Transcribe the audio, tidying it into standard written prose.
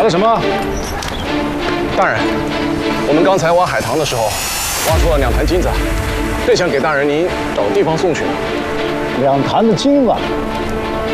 找到什么？ 大人，我们刚才挖海棠的时候，挖出了2坛金子，正想给大人您找地方送去呢。 2坛的金子，